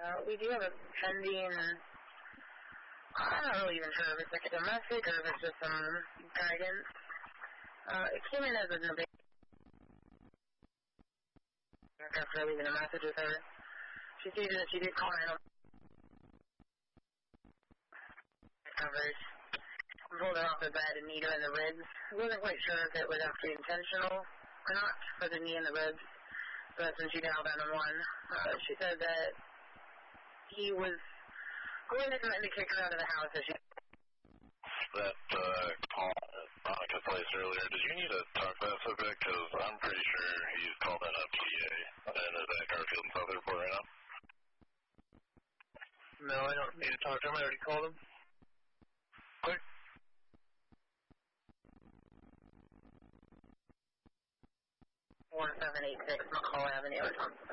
We do have a pending, I'm not really even sure if it's like a domestic or if it's just some guidance. It came in as a after leaving a message with her. She stated that she did call in coverage. We pulled her off the bed and kneed her in the ribs. I wasn't quite sure if it was actually intentional or not for the knee in the ribs. So that's when she dialed 911. She said that he was going to try to kick her out of the house as she... That call at Monica Place earlier, did you need to talk to that subject? Because I'm pretty sure he's called in a PA and is at Garfield and South Airport right now. No, I don't need to talk to him. I already called him. Quick. (1786) McCall Avenue.